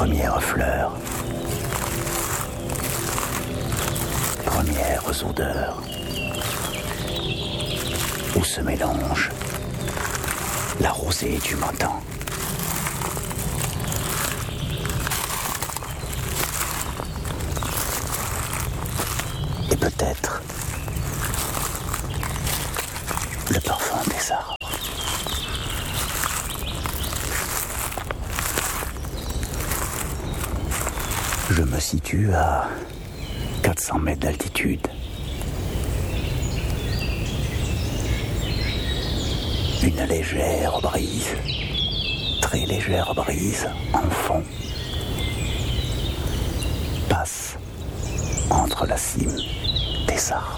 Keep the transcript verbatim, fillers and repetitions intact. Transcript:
premières fleurs, premières odeurs, où se mélange la rosée du matin. Et peut-être le parfum des arbres. Je me situe à quatre cents mètres d'altitude. Une légère brise, très légère brise en fond, passe entre la cime des arbres.